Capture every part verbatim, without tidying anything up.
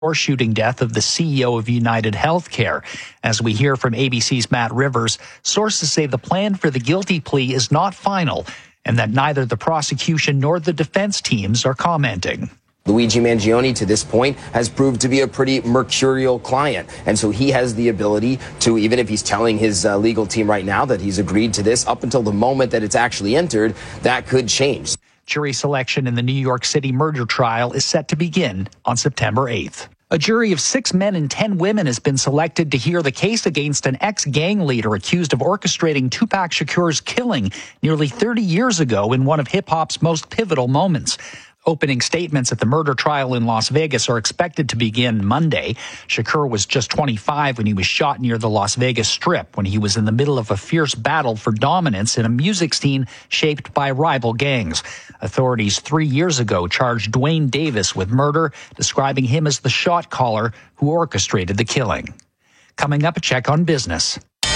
or shooting death of the C E O of United Healthcare. As we hear from A B C's Matt Rivers, sources say the plan for the guilty plea is not final and that neither the prosecution nor the defense teams are commenting. Luigi Mangione, to this point, has proved to be a pretty mercurial client. And so he has the ability to, even if he's telling his uh, legal team right now that he's agreed to this, up until the moment that it's actually entered, that could change. Jury selection in the New York City murder trial is set to begin on September eighth. A jury of six men and ten women has been selected to hear the case against an ex-gang leader accused of orchestrating Tupac Shakur's killing nearly thirty years ago in one of hip-hop's most pivotal moments. Opening statements at the murder trial in Las Vegas are expected to begin Monday. Shakur was just twenty-five when he was shot near the Las Vegas Strip when he was in the middle of a fierce battle for dominance in a music scene shaped by rival gangs. Authorities three years ago charged Dwayne Davis with murder, describing him as the shot caller who orchestrated the killing. Coming up, a check on business.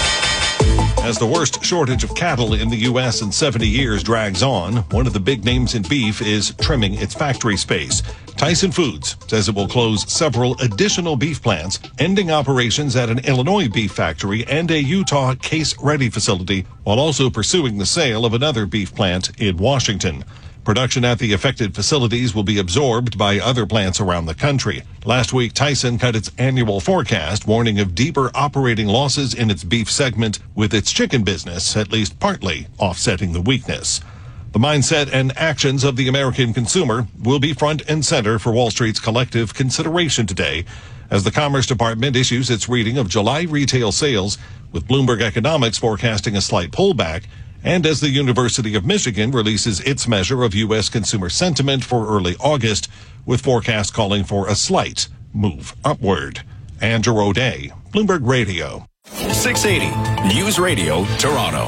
As the worst shortage of cattle in the U S in seventy years drags on, one of the big names in beef is trimming its factory space. Tyson Foods says it will close several additional beef plants, ending operations at an Illinois beef factory and a Utah case-ready facility, while also pursuing the sale of another beef plant in Washington. Production at the affected facilities will be absorbed by other plants around the country. Last week, Tyson cut its annual forecast, warning of deeper operating losses in its beef segment, with its chicken business at least partly offsetting the weakness. The mindset and actions of the American consumer will be front and center for Wall Street's collective consideration today, as the Commerce Department issues its reading of July retail sales, with Bloomberg Economics forecasting a slight pullback, and as the University of Michigan releases its measure of U S consumer sentiment for early August, with forecasts calling for a slight move upward. Andrew O'Day, Bloomberg Radio. six eighty News Radio, Toronto.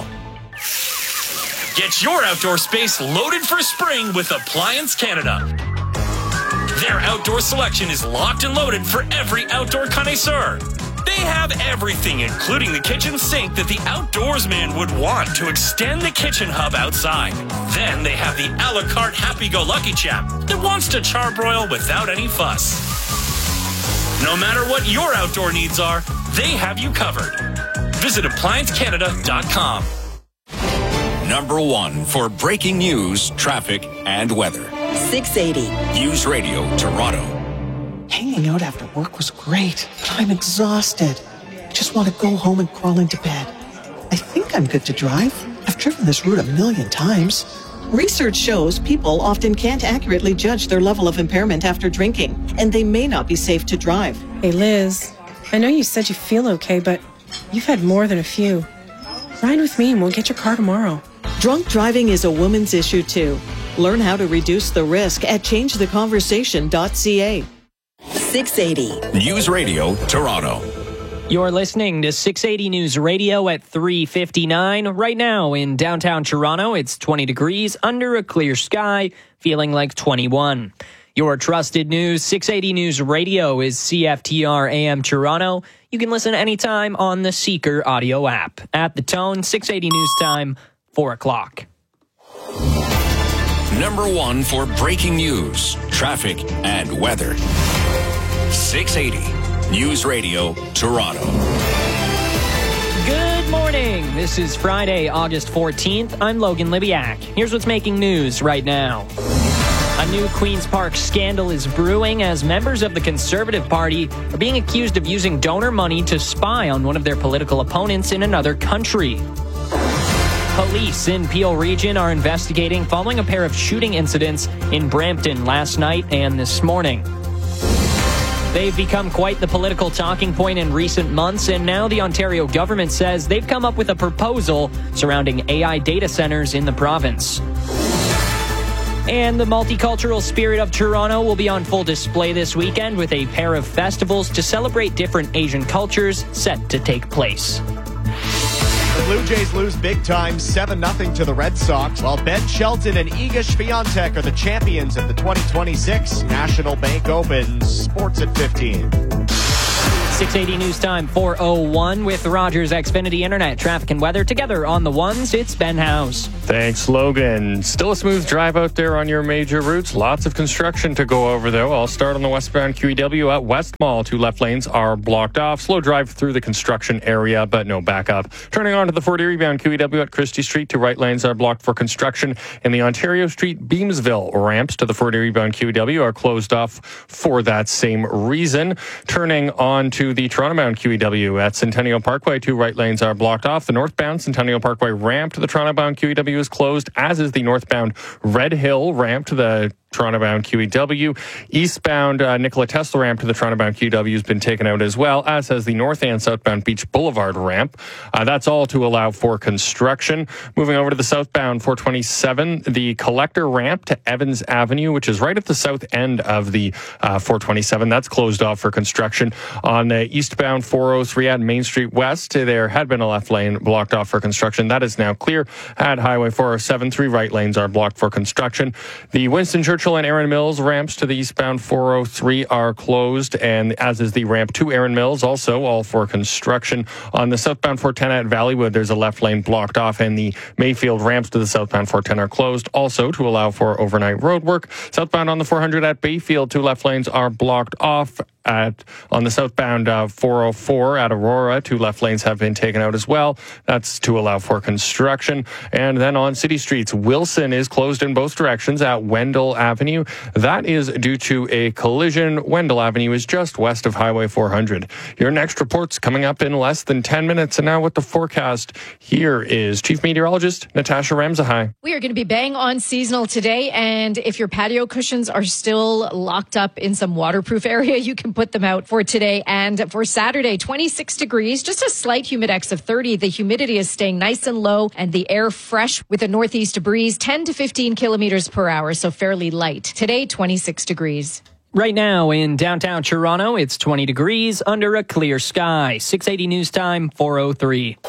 Get your outdoor space loaded for spring with Appliance Canada. Their outdoor selection is locked and loaded for every outdoor connoisseur. They have everything, including the kitchen sink that the outdoorsman would want to extend the kitchen hub outside. Then they have the a la carte happy-go-lucky chap that wants to charbroil without any fuss. No matter what your outdoor needs are, they have you covered. Visit appliance canada dot com. Number one for breaking news, traffic, and weather. six eighty News Radio, Toronto. Hanging out after work was great, but I'm exhausted. I just want to go home and crawl into bed. I think I'm good to drive. I've driven this route a million times. Research shows people often can't accurately judge their level of impairment after drinking, and they may not be safe to drive. Hey, Liz, I know you said you feel okay, but you've had more than a few. Ride with me and we'll get your car tomorrow. Drunk driving is a woman's issue, too. Learn how to reduce the risk at change the conversation dot c a. six eighty News Radio, Toronto. You're listening to six eighty News Radio at three fifty-nine. Right now in downtown Toronto, it's twenty degrees under a clear sky, feeling like twenty-one. Your trusted news, six eighty News Radio, is C F T R A M Toronto. You can listen anytime on the Seeker audio app. At the tone, six eighty News Time, four o'clock. Number one for breaking news, traffic, and weather. six eighty News Radio, Toronto. Good morning. This is Friday, August fourteenth. I'm Logan Libyak. Here's what's making news right now. A new Queen's Park scandal is brewing as members of the Conservative Party are being accused of using donor money to spy on one of their political opponents in another country. Police in Peel Region are investigating following a pair of shooting incidents in Brampton last night and this morning. They've become quite the political talking point in recent months, and now the Ontario government says they've come up with a proposal surrounding A I data centers in the province. And the multicultural spirit of Toronto will be on full display this weekend with a pair of festivals to celebrate different Asian cultures set to take place. The Blue Jays lose big time seven nothing to the Red Sox, while Ben Shelton and Iga Swiatek are the champions of the twenty twenty-six National Bank Open. Sports at fifteen. six eighty News Time, four oh one with Rogers Xfinity Internet. Traffic and weather together on the ones. It's Ben House. Thanks, Logan. Still a smooth drive out there on your major routes. Lots of construction to go over, though. I'll start on the westbound Q E W at West Mall. Two left lanes are blocked off. Slow drive through the construction area, but no backup. Turning on to the Fort Erie bound Q E W at Christie Street. Two right lanes are blocked for construction. In the Ontario Street Beamsville ramps to the Fort Erie bound Q E W are closed off for that same reason. Turning on to the Toronto-bound Q E W at Centennial Parkway. Two right lanes are blocked off. The northbound Centennial Parkway ramp to the Toronto-bound Q E W is closed, as is the northbound Red Hill ramp to the Toronto-bound Q E W. Eastbound uh, Nikola Tesla ramp to the Toronto-bound Q E W has been taken out as well, as has the north and southbound Beach Boulevard ramp. Uh, that's all to allow for construction. Moving over to the southbound four twenty-seven, the collector ramp to Evans Avenue, which is right at the south end of the uh, four twenty-seven. That's closed off for construction. On the eastbound four oh three at Main Street West, there had been a left lane blocked off for construction. That is now clear. At Highway four oh seven, three right lanes are blocked for construction. The Winston Churchill and Erin Mills ramps to the eastbound four oh three are closed, and as is the ramp to Erin Mills, also all for construction. On the southbound four ten at Valleywood, there's a left lane blocked off, and the Mayfield ramps to the southbound four ten are closed, also to allow for overnight road work. Southbound on the four hundred at Bayfield, two left lanes are blocked off. At, on the southbound uh, four oh four at Aurora, two left lanes have been taken out as well. That's to allow for construction. And then on city streets, Wilson is closed in both directions at Wendell Avenue. That is due to a collision. Wendell Avenue is just west of Highway four hundred. Your next report's coming up in less than ten minutes. And now with the forecast, here is Chief Meteorologist Natasha Ramsahai. We are going to be bang on seasonal today. And if your patio cushions are still locked up in some waterproof area, you can put them out for today. And for Saturday, twenty-six degrees, just a slight humidex of thirty. The humidity is staying nice and low and the air fresh with a northeast breeze, ten to fifteen kilometers per hour, so fairly light. Today, twenty-six degrees. Right now in downtown Toronto, it's twenty degrees under a clear sky. six eighty News Time, four oh three.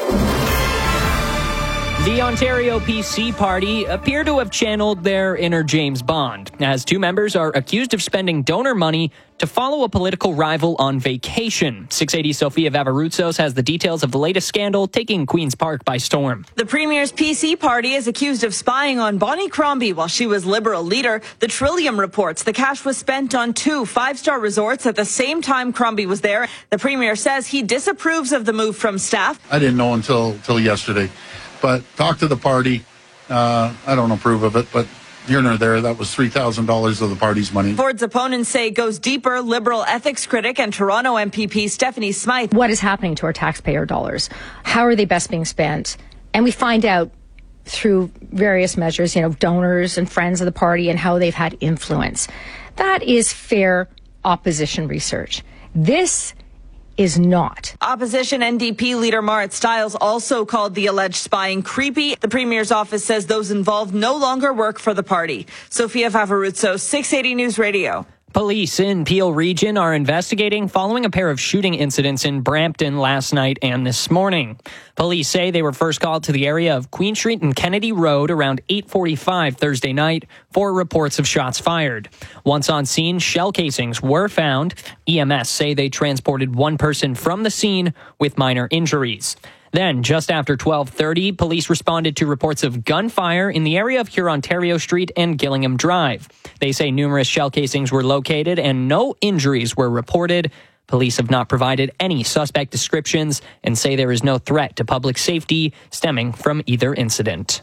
The Ontario P C Party appear to have channeled their inner James Bond, as two members are accused of spending donor money to follow a political rival on vacation. six eighty Sofia Vavaroutsos has the details of the latest scandal taking Queen's Park by storm. The Premier's P C Party is accused of spying on Bonnie Crombie while she was Liberal leader. The Trillium reports the cash was spent on two five-star resorts at the same time Crombie was there. The Premier says he disapproves of the move from staff. I didn't know until, until yesterday. But talk to the party. Uh, I don't approve of it, but here nor there, that was three thousand dollars of the party's money. Ford's opponents say it goes deeper. Liberal ethics critic and Toronto M P P Stephanie Smythe. What is happening to our taxpayer dollars? How are they best being spent? And we find out through various measures, you know, donors and friends of the party and how they've had influence. That is fair opposition research. This is not. Opposition N D P leader Marit Stiles also called the alleged spying creepy. The Premier's office says those involved no longer work for the party. Sofia Vavaroutsos, six eighty News Radio. Police in Peel Region are investigating following a pair of shooting incidents in Brampton last night and this morning. Police say they were first called to the area of Queen Street and Kennedy Road around eight forty-five Thursday night for reports of shots fired. Once on scene, shell casings were found. E M S say they transported one person from the scene with minor injuries. Then, just after twelve thirty, police responded to reports of gunfire in the area of Hurontario Street and Gillingham Drive. They say numerous shell casings were located and no injuries were reported. Police have not provided any suspect descriptions and say there is no threat to public safety stemming from either incident.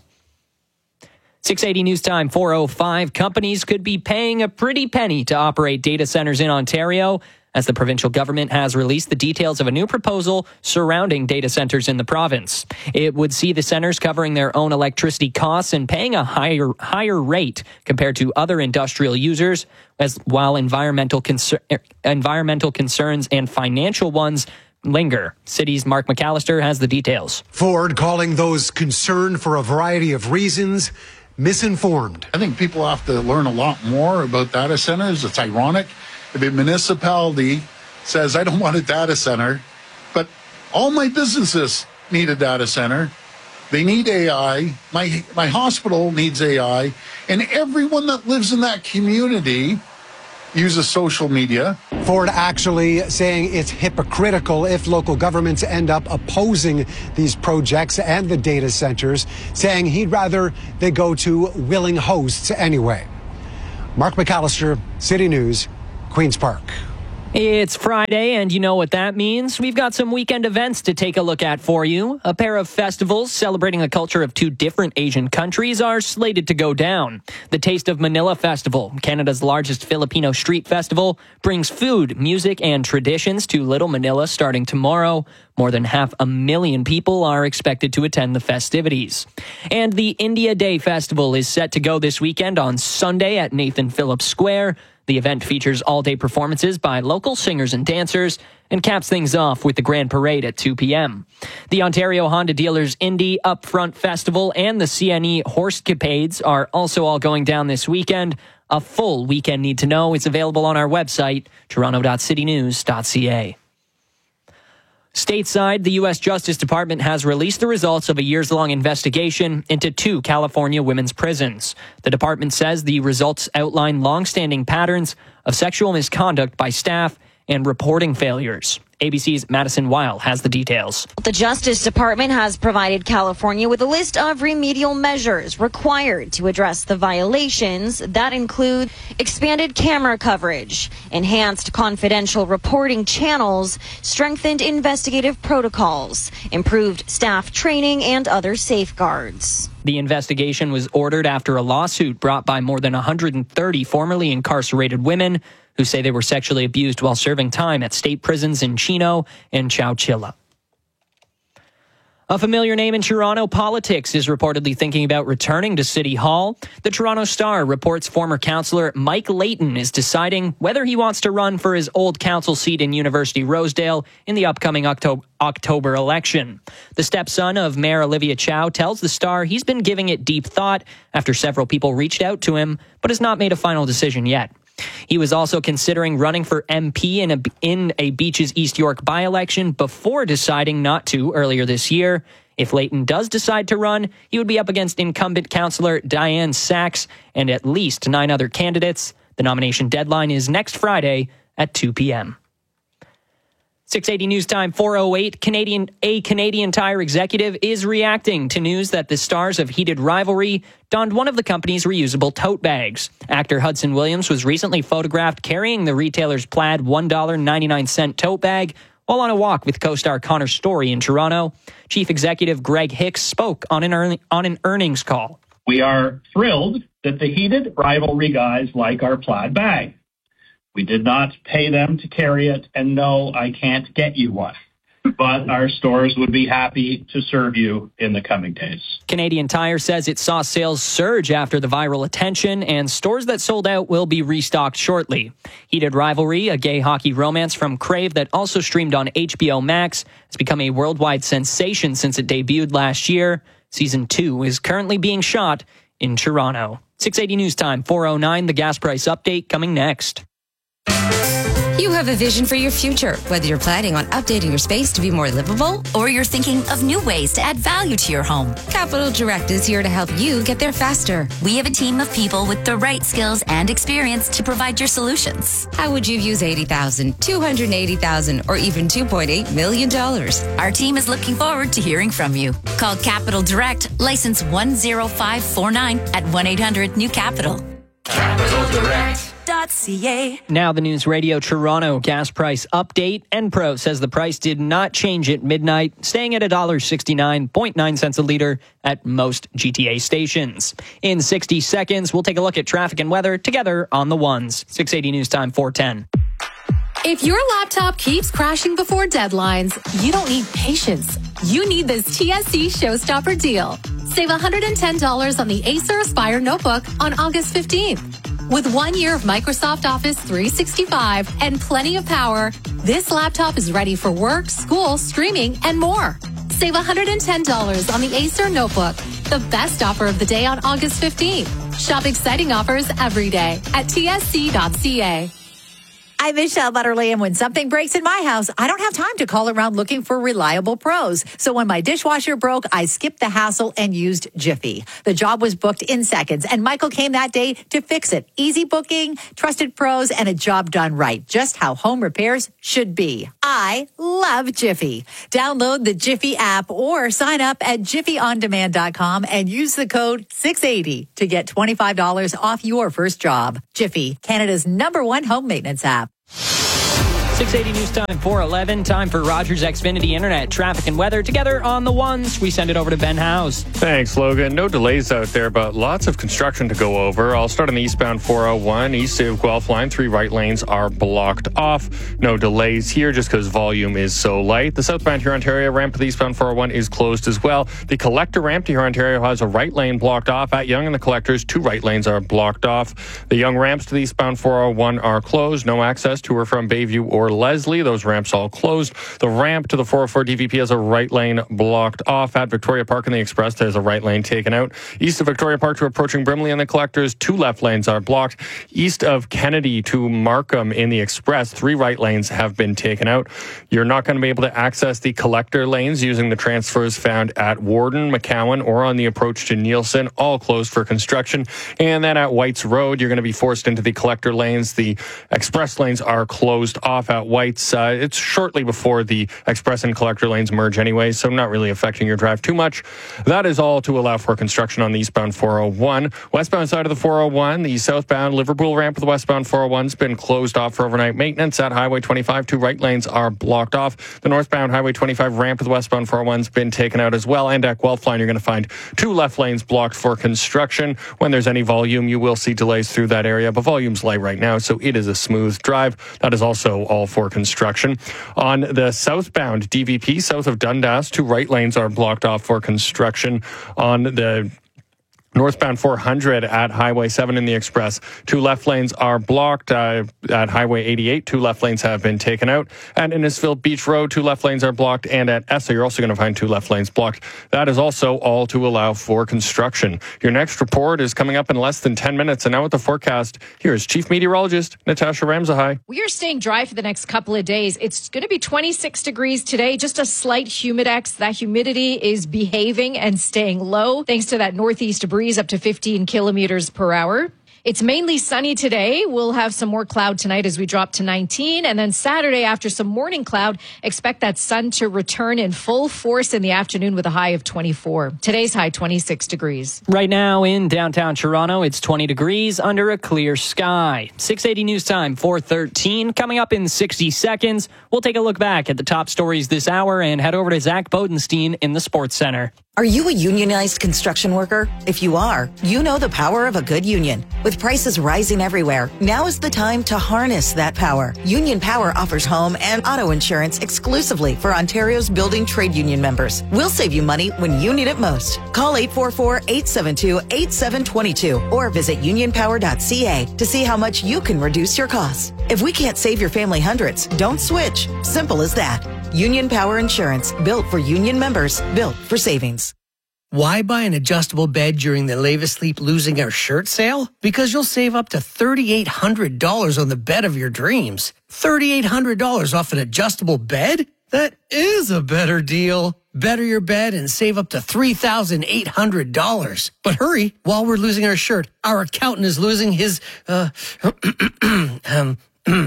six eighty News Time, four oh five. Companies could be paying a pretty penny to operate data centers in Ontario, as the provincial government has released the details of a new proposal surrounding data centers in the province. It would see the centers covering their own electricity costs and paying a higher higher rate compared to other industrial users, as while environmental concer- environmental concerns and financial ones linger. City's Mark McAllister has the details. Ford calling those concerned for a variety of reasons misinformed. I think people have to learn a lot more about data centers. It's ironic. If a municipality says, I don't want a data center, but all my businesses need a data center. They need A I. My, my hospital needs A I. And everyone that lives in that community uses social media. Ford actually saying it's hypocritical if local governments end up opposing these projects and the data centers, saying he'd rather they go to willing hosts anyway. Mark McAllister, City News, Queen's Park. It's Friday, and you know what that means. We've got some weekend events to take a look at for you. A pair of festivals celebrating the culture of two different Asian countries are slated to go down. The Taste of Manila Festival, Canada's largest Filipino street festival, brings food, music, and traditions to Little Manila starting tomorrow. More than half a million people are expected to attend the festivities. And the India Day Festival is set to go this weekend on Sunday at Nathan Phillips Square. The event features all-day performances by local singers and dancers and caps things off with the Grand Parade at two p.m. The Ontario Honda Dealers Indy Upfront Festival and the C N E Horsecapades are also all going down this weekend. A full weekend need to know is available on our website, toronto dot city news dot c a. Stateside, the U S Justice Department has released the results of a years-long investigation into two California women's prisons. The department says the results outline long-standing patterns of sexual misconduct by staff and reporting failures. A B C's Madison Weil has the details. The Justice Department has provided California with a list of remedial measures required to address the violations that include expanded camera coverage, enhanced confidential reporting channels, strengthened investigative protocols, improved staff training, and other safeguards. The investigation was ordered after a lawsuit brought by more than one hundred thirty formerly incarcerated women who say they were sexually abused while serving time at state prisons in Chino and Chowchilla. A familiar name in Toronto politics is reportedly thinking about returning to City Hall. The Toronto Star reports former councillor Mike Layton is deciding whether he wants to run for his old council seat in University Rosedale in the upcoming October, October election. The stepson of Mayor Olivia Chow tells the Star he's been giving it deep thought after several people reached out to him, but has not made a final decision yet. He was also considering running for M P in a, in a Beaches East York by-election before deciding not to earlier this year. If Layton does decide to run, he would be up against incumbent councillor Diane Sachs and at least nine other candidates. The nomination deadline is next Friday at two p.m. six eighty News Time, four oh eight. Canadian, a Canadian Tire executive is reacting to news that the stars of Heated Rivalry donned one of the company's reusable tote bags. Actor Hudson Williams was recently photographed carrying the retailer's plaid one dollar and ninety-nine cents tote bag while on a walk with co-star Connor Story in Toronto. Chief Executive Greg Hicks spoke on an, earn- on an earnings call. We are thrilled that the Heated Rivalry guys like our plaid bag. We did not pay them to carry it, and no, I can't get you one. But our stores would be happy to serve you in the coming days. Canadian Tire says it saw sales surge after the viral attention, and stores that sold out will be restocked shortly. Heated Rivalry, a gay hockey romance from Crave that also streamed on H B O Max, has become a worldwide sensation since it debuted last year. Season two is currently being shot in Toronto. six eighty News Time, four oh nine, the gas price update coming next. You have a vision for your future, whether you're planning on updating your space to be more livable or you're thinking of new ways to add value to your home. Capital Direct is here to help you get there faster. We have a team of people with the right skills and experience to provide your solutions. How would you use eighty thousand dollars, two hundred eighty thousand dollars, or even two point eight million dollars? Our team is looking forward to hearing from you. Call Capital Direct, license one zero five four nine at one eight hundred new capital. Capital Direct. Now the News Radio Toronto gas price update. Enpro says the price did not change at midnight, staying at one dollar sixty-nine point nine cents a liter at most G T A stations. In sixty seconds, we'll take a look at traffic and weather together on the ones. six eighty News Time, four ten. If your laptop keeps crashing before deadlines, you don't need patience. You need this T S C Showstopper deal. Save one hundred ten dollars on the Acer Aspire notebook on August fifteenth. With one year of Microsoft Office three sixty-five and plenty of power, this laptop is ready for work, school, streaming, and more. Save one hundred ten dollars on the Acer notebook, the best offer of the day on August fifteenth. Shop exciting offers every day at T S C dot C A. I'm Michelle Butterly, and when something breaks in my house, I don't have time to call around looking for reliable pros. So when my dishwasher broke, I skipped the hassle and used Jiffy. The job was booked in seconds, and Michael came that day to fix it. Easy booking, trusted pros, and a job done right. Just how home repairs should be. I love Jiffy. Download the Jiffy app or sign up at jiffy on demand dot com and use the code six eighty to get twenty-five dollars off your first job. Jiffy, Canada's number one home maintenance app. six eighty News Time, four eleven. Time for Rogers Xfinity Internet, traffic and weather. Together on the ones, we send it over to Ben Howes. Thanks, Logan. No delays out there, but lots of construction to go over. I'll start on the eastbound four oh one. East of Guelph Line, three right lanes are blocked off. No delays here just because volume is so light. The southbound Huron-Ontario ramp to the eastbound four oh one is closed as well. The collector ramp to Huron-Ontario has a right lane blocked off. At Yonge and the collectors, two right lanes are blocked off. The Yonge ramps to the eastbound four oh one are closed. No access to or from Bayview or Leslie. Those ramps all closed. The ramp to the four oh four D V P has a right lane blocked off. At Victoria Park and the Express, there's a right lane taken out. East of Victoria Park to approaching Brimley and the collectors, two left lanes are blocked. East of Kennedy to Markham in the Express, three right lanes have been taken out. You're not going to be able to access the collector lanes using the transfers found at Warden, McCowan, or on the approach to Nielsen, all closed for construction. And then at White's Road, you're going to be forced into the collector lanes. The express lanes are closed off at White's. Uh, it's shortly before the express and collector lanes merge anyway, so not really affecting your drive too much. That is all to allow for construction on the eastbound four oh one. Westbound side of the four oh one, the southbound Liverpool ramp of the westbound four oh one has been closed off for overnight maintenance. At Highway twenty-five, two right lanes are blocked off. The northbound Highway twenty-five ramp of the westbound four oh one has been taken out as well. And at Guelph Line, you're going to find two left lanes blocked for construction. When there's any volume, you will see delays through that area, but volume's light right now, so it is a smooth drive. That is also all for construction. On the southbound D V P, south of Dundas, two right lanes are blocked off for construction. On the northbound four hundred at Highway seven in the Express, two left lanes are blocked. Uh, at Highway eighty-eight, two left lanes have been taken out. At Innisfil Beach Road, two left lanes are blocked. And at Essa, you're also going to find two left lanes blocked. That is also all to allow for construction. Your next report is coming up in less than ten minutes. And now with the forecast, here is Chief Meteorologist Natasha Ramsahai. We are staying dry for the next couple of days. It's going to be twenty-six degrees today, just a slight humidex. That humidity is behaving and staying low thanks to that northeast breeze up to fifteen kilometers per hour. It's mainly sunny today. We'll have some more cloud tonight as we drop to nineteen. And then Saturday, after some morning cloud, expect that sun to return in full force in the afternoon with a high of twenty-four. Today's high, twenty-six degrees. Right now in downtown Toronto, it's twenty degrees under a clear sky. six eighty News Time, four thirteen. Coming up in sixty seconds, we'll take a look back at the top stories this hour and head over to Zach Bodenstein in the Sports Center. Are you a unionized construction worker? If you are, you know the power of a good union. With prices rising everywhere, now is the time to harness that power. Union Power offers home and auto insurance exclusively for Ontario's building trade union members. We'll save you money when you need it most. Call eight four four, eight seven two, eight seven two two or visit union power dot c a to see how much you can reduce your costs. If we can't save your family hundreds, don't switch. Simple as that. Union Power Insurance, built for union members, built for savings. Why buy an adjustable bed during the Levis Sleep Losing Our Shirt sale? Because you'll save up to three thousand eight hundred dollars on the bed of your dreams. three thousand eight hundred dollars off an adjustable bed? That is a better deal. Better your bed and save up to three thousand eight hundred dollars. But hurry, while we're losing our shirt, our accountant is losing his, uh, um,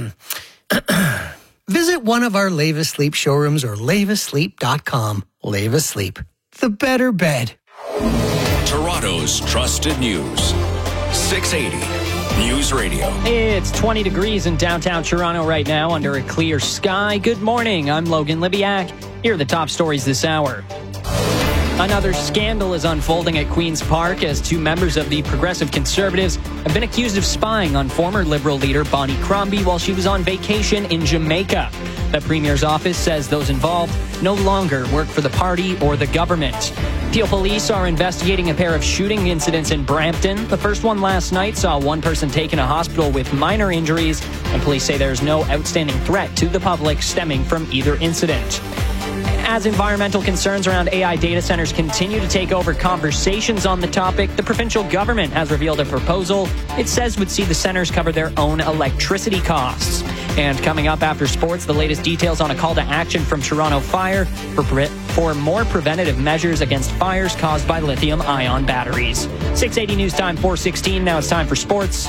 visit one of our Levis Sleep showrooms or levis sleep dot com. Levis Sleep, the better bed. Toronto's trusted news. six eighty News Radio. It's twenty degrees in downtown Toronto right now under a clear sky. Good morning. I'm Logan Libiak. Here are the top stories this hour. Another scandal is unfolding at Queen's Park as two members of the Progressive Conservatives have been accused of spying on former Liberal leader Bonnie Crombie while she was on vacation in Jamaica. The Premier's office says those involved no longer work for the party or the government. Peel Police are investigating a pair of shooting incidents in Brampton. The first one last night saw one person taken to hospital with minor injuries, and police say there's no outstanding threat to the public stemming from either incident. As environmental concerns around A I data centers continue to take over conversations on the topic, the provincial government has revealed a proposal it says would see the centers cover their own electricity costs. And coming up after sports, the latest details on a call to action from Toronto Fire for, pre- for more preventative measures against fires caused by lithium-ion batteries. six eighty News Time, four sixteen. Now it's time for sports.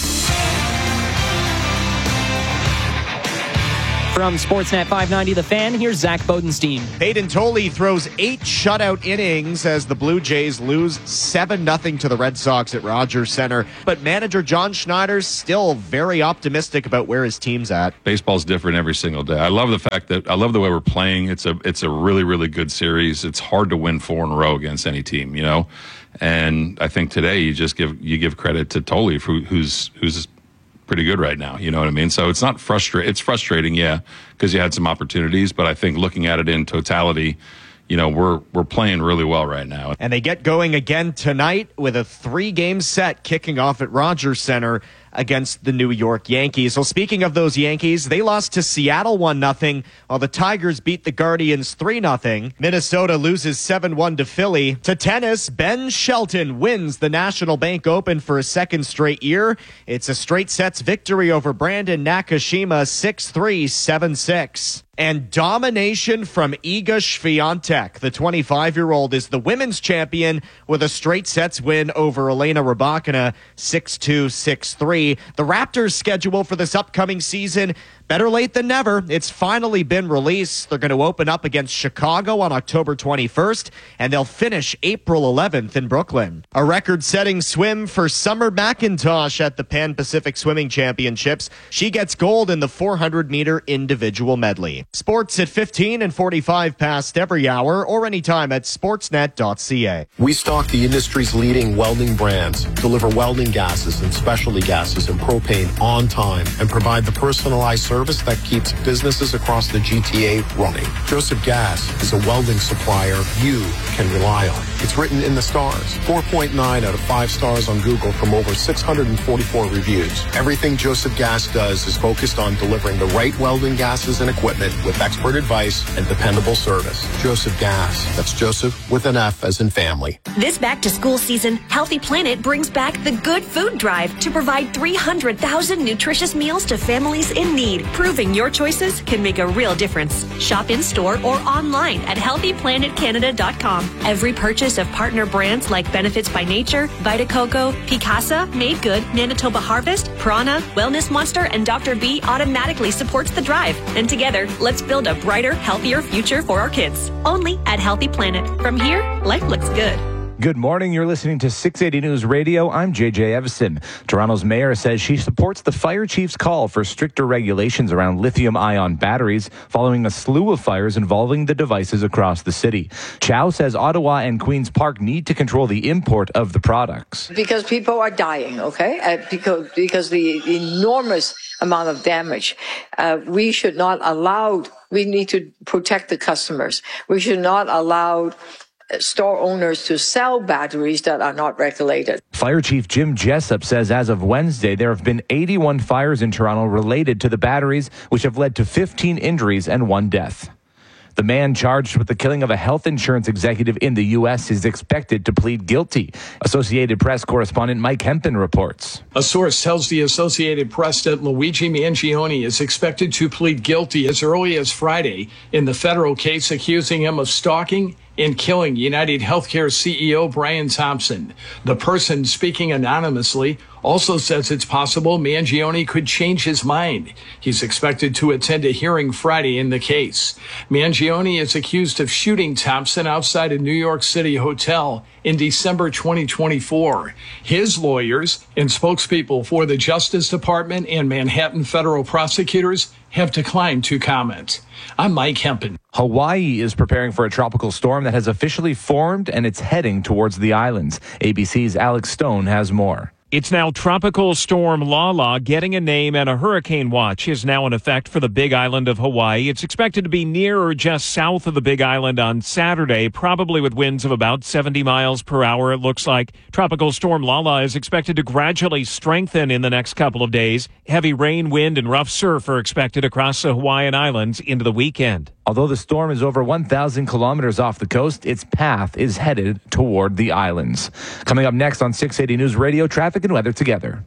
From Sportsnet five ninety The Fan, here's Zach Bodenstein. Peyton Tolley throws eight shutout innings as the Blue Jays lose seven nothing to the Red Sox at Rogers Center. But manager John Schneider's still very optimistic about where his team's at. Baseball's different every single day. I love the fact that I love the way we're playing. It's a it's a really, really good series. It's hard to win four in a row against any team, you know? And I think today you just give you give credit to Tolley, who, who's who's pretty good right now. You know what I mean? So it's not frustrating. It's frustrating, yeah, because you had some opportunities. But I think looking at it in totality, you know, we're we're playing really well right now. And they get going again tonight with a three-game set kicking off at Rogers Center against the New York Yankees. So speaking of those Yankees, they lost to Seattle one nothing, while the Tigers beat the Guardians three nothing. Minnesota loses seven one to Philly. To tennis, Ben Shelton wins the National Bank Open for a second straight year. It's a straight sets victory over Brandon Nakashima, six three, seven six. And domination from Iga Swiatek. The twenty-five-year-old is the women's champion with a straight sets win over Elena Rybakina, six two, six three. The Raptors' schedule for this upcoming season, better late than never. It's finally been released. They're going to open up against Chicago on October twenty-first, and they'll finish April eleventh in Brooklyn. A record-setting swim for Summer McIntosh at the Pan Pacific Swimming Championships. She gets gold in the four hundred meter individual medley. Sports at fifteen and forty-five past every hour or anytime at sportsnet dot c a. We stock the industry's leading welding brands, deliver welding gases and specialty gases and propane on time, and provide the personalized service that keeps businesses across the G T A running. Joseph Gas is a welding supplier you can rely on. It's written in the stars. four point nine out of five stars on Google from over six hundred forty-four reviews. Everything Joseph Gas does is focused on delivering the right welding gases and equipment with expert advice and dependable service. Joseph Gas. That's Joseph with an F as in family. This back-to-school season, Healthy Planet brings back the Good Food Drive to provide three hundred thousand nutritious meals to families in need, proving your choices can make a real difference. Shop in-store or online at healthy planet canada dot com. Every purchase of partner brands like Benefits by Nature, Vita Coco, Picasa, Made Good, Manitoba Harvest, Prana, Wellness Monster, and Doctor B automatically supports the drive. And together, let's build a brighter, healthier future for our kids. Only at Healthy Planet. From here, life looks good. Good morning. You're listening to six eighty News Radio. I'm J J Evison. Toronto's mayor says she supports the fire chief's call for stricter regulations around lithium-ion batteries following a slew of fires involving the devices across the city. Chow says Ottawa and Queen's Park need to control the import of the products. Because people are dying, okay? Uh, because, because the enormous amount of damage. Uh, we should not allow, we need to protect the customers. We should not allow store owners to sell batteries that are not regulated. Fire Chief Jim Jessup says as of Wednesday, there have been eighty-one fires in Toronto related to the batteries, which have led to fifteen injuries and one death. The man charged with the killing of a health insurance executive in the U S is expected to plead guilty. Associated Press correspondent Mike Hempen reports. A source tells the Associated Press that Luigi Mangione is expected to plead guilty as early as Friday in the federal case accusing him of stalking and killing United Healthcare C E O Brian Thompson. The person speaking anonymously also says it's possible Mangione could change his mind. He's expected to attend a hearing Friday in the case. Mangione is accused of shooting Thompson outside a New York City hotel in December twenty twenty-four. His lawyers and spokespeople for the Justice Department and Manhattan federal prosecutors have declined to comment. I'm Mike Hempen. Hawaii is preparing for a tropical storm that has officially formed and it's heading towards the islands. A B C's Alex Stone has more. It's now Tropical Storm Lala getting a name, and a hurricane watch is now in effect for the Big Island of Hawaii. It's expected to be near or just south of the Big Island on Saturday, probably with winds of about seventy miles per hour. It looks like Tropical Storm Lala is expected to gradually strengthen in the next couple of days. Heavy rain, wind, and rough surf are expected across the Hawaiian Islands into the weekend. Although the storm is over one thousand kilometers off the coast, its path is headed toward the islands. Coming up next on six eighty News Radio, traffic and weather together.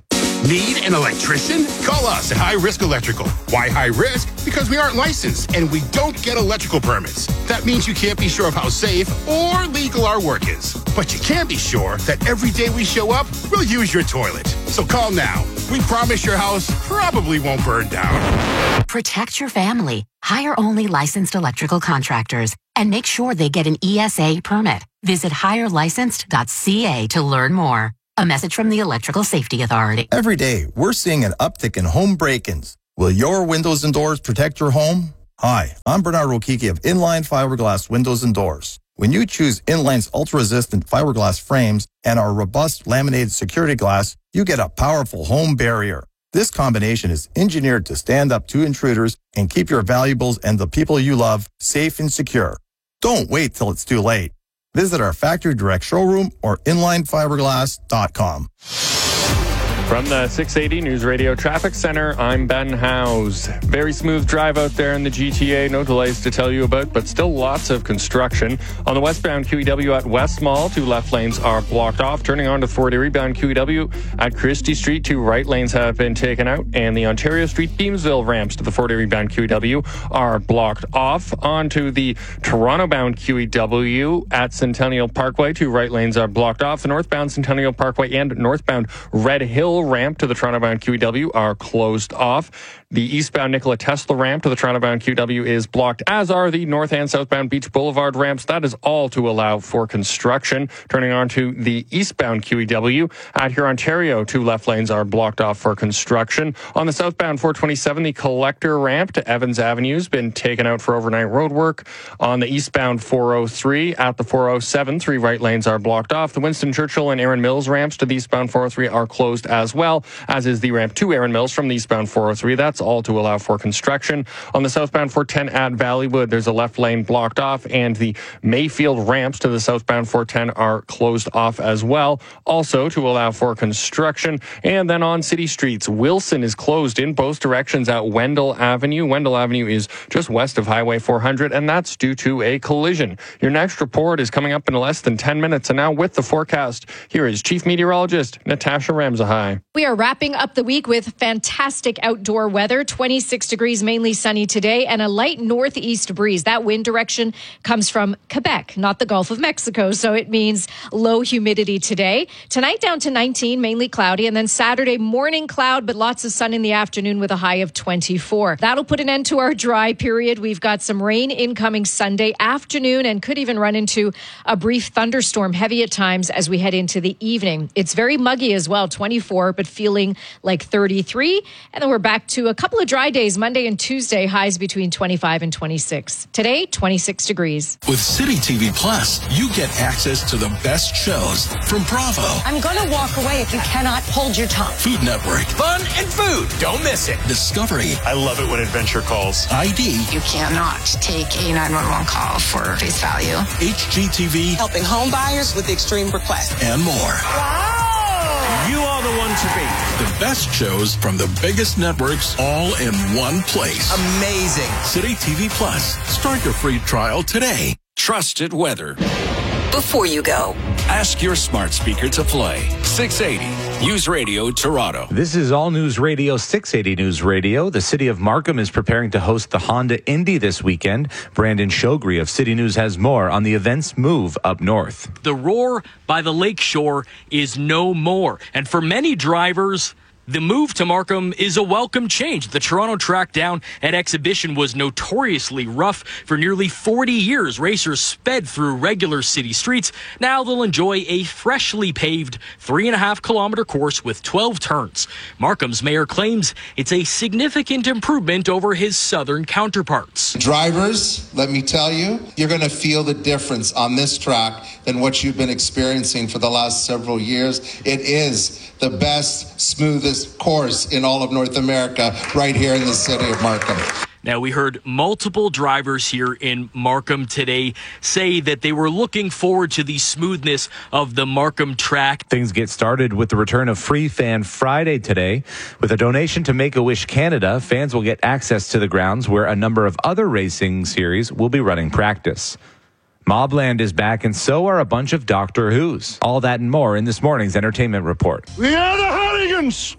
Need an electrician? Call us at High Risk Electrical. Why high risk? Because we aren't licensed and we don't get electrical permits. That means you can't be sure of how safe or legal our work is. But you can be sure that every day we show up, we'll use your toilet. So call now. We promise your house probably won't burn down. Protect your family. Hire only licensed electrical contractors and make sure they get an E S A permit. Visit hire licensed dot c a to learn more. A message from the Electrical Safety Authority. Every day, we're seeing an uptick in home break-ins. Will your windows and doors protect your home? Hi, I'm Bernard Rokiki of Inline Fiberglass Windows and Doors. When you choose Inline's ultra-resistant fiberglass frames and our robust laminated security glass, you get a powerful home barrier. This combination is engineered to stand up to intruders and keep your valuables and the people you love safe and secure. Don't wait till it's too late. Visit our factory direct showroom or inline fiberglass dot com. From the six eighty News Radio Traffic Center, I'm Ben Howes. Very smooth drive out there in the G T A. No delays to tell you about, but still lots of construction. On the westbound Q E W at West Mall, two left lanes are blocked off. Turning on to forty rebound Q E W at Christie Street, two right lanes have been taken out. And the Ontario Street Beamsville ramps to the forty rebound Q E W are blocked off. On to the Toronto-bound Q E W at Centennial Parkway, two right lanes are blocked off. The northbound Centennial Parkway and northbound Red Hill ramp to the Toronto-bound Q E W are closed off. The eastbound Nikola Tesla ramp to the Toronto-bound Q E W is blocked, as are the north and southbound Beach Boulevard ramps. That is all to allow for construction. Turning on to the eastbound Q E W at here, Ontario, two left lanes are blocked off for construction. On the southbound four twenty-seven, the collector ramp to Evans Avenue has been taken out for overnight road work. On the eastbound four oh three at the four oh seven, three right lanes are blocked off. The Winston Churchill and Erin Mills ramps to the eastbound four oh three are closed as well, as is the ramp to Erin Mills from the eastbound four oh three. That's all to allow for construction. On the southbound four ten at Valleywood, there's a left lane blocked off, and the Mayfield ramps to the southbound four ten are closed off as well, also to allow for construction. And then on city streets, Wilson is closed in both directions at Wendell Avenue. Wendell Avenue is just west of Highway four hundred, and that's due to a collision. Your next report is coming up in less than ten minutes, and now with the forecast, here is Chief Meteorologist Natasha Ramzahai. We are wrapping up the week with fantastic outdoor weather. twenty-six degrees, mainly sunny today, and a light northeast breeze. That wind direction comes from Quebec, not the Gulf of Mexico, so it means low humidity today. Tonight down to nineteen, mainly cloudy, and then Saturday morning cloud, but lots of sun in the afternoon with a high of twenty-four. That'll put an end to our dry period. We've got some rain incoming Sunday afternoon and could even run into a brief thunderstorm, heavy at times as we head into the evening. It's very muggy as well, twenty-four, but feeling like thirty-three. And then we're back to a couple of dry days, Monday and Tuesday, highs between twenty-five and twenty-six. Today, twenty-six degrees. With City T V Plus, you get access to the best shows from Bravo, I'm going to walk away if you cannot hold your tongue. Food Network, Fun and food. Don't miss it. Discovery. I love it when adventure calls. I D. You cannot take a nine one one call for face value. H G T V. Helping home buyers with extreme requests. And more. Wow. You are the one to beat. The best shows from the biggest networks all in one place. Amazing. City T V Plus. Start your free trial today. Trusted weather. Before you go, ask your smart speaker to play six eighty News Radio Toronto. This is All News Radio, six eighty News Radio. The city of Markham is preparing to host the Honda Indy this weekend. Brandon Shogri of City News has more on the event's move up north. The roar by the lakeshore is no more. And for many drivers, the move to Markham is a welcome change. The Toronto track down at Exhibition was notoriously rough for nearly forty years. Racers sped through regular city streets. Now they'll enjoy a freshly paved three and a half kilometer course with twelve turns. Markham's mayor claims it's a significant improvement over his southern counterparts. Drivers, let me tell you, you're going to feel the difference on this track than what you've been experiencing for the last several years. It is the best, smoothest course in all of North America right here in the city of Markham. Now, we heard multiple drivers here in Markham today say that they were looking forward to the smoothness of the Markham track. Things get started with the return of Free Fan Friday today. With a donation to Make-A-Wish Canada, fans will get access to the grounds where a number of other racing series will be running practice. Mobland is back, and so are a bunch of Doctor Who's. All that and more in this morning's entertainment report. We are the Hardigans!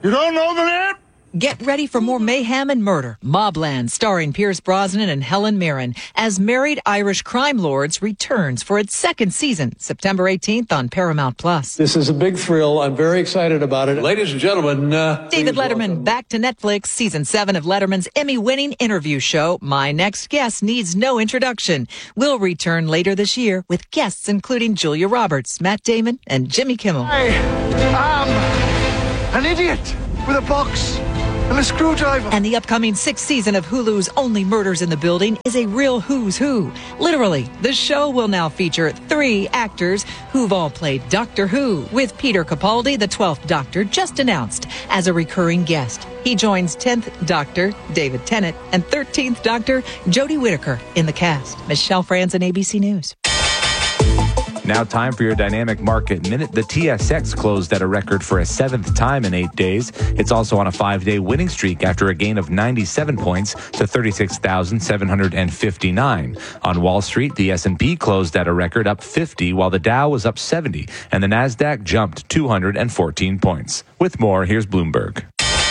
You don't know the name? Get ready for more mayhem and murder. Mobland, starring Pierce Brosnan and Helen Mirren, as Married Irish Crime Lords returns for its second season, September eighteenth on Paramount Plus. This is a big thrill. I'm very excited about it. Ladies and gentlemen, uh, David Letterman welcome. Back to Netflix, season seven of Letterman's Emmy-winning interview show, My Next Guest Needs No Introduction, will return later this year with guests including Julia Roberts, Matt Damon, and Jimmy Kimmel. I am an idiot with a box and a screwdriver. And the upcoming sixth season of Hulu's Only Murders in the Building is a real who's who. Literally, the show will now feature three actors who've all played Doctor Who, with Peter Capaldi, the twelfth Doctor, just announced as a recurring guest. He joins tenth Doctor David Tennant and thirteenth Doctor Jodie Whittaker in the cast. Michelle Franzen, A B C News. Now time for your Dynamic Market Minute. The T S X closed at a record for a seventh time in eight days. It's also on a five-day winning streak after a gain of ninety-seven points to thirty-six thousand seven hundred fifty-nine. On Wall Street, the S and P closed at a record up fifty, while the Dow was up seventy, and the Nasdaq jumped two hundred fourteen points. With more, here's Bloomberg.